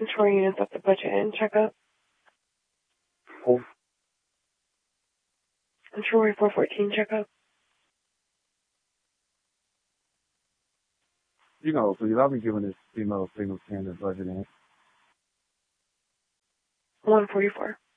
4 units of the budget and checkup. Oh, And Troy 414 checkup. please, I'll be giving this female signal standard budget in. 144.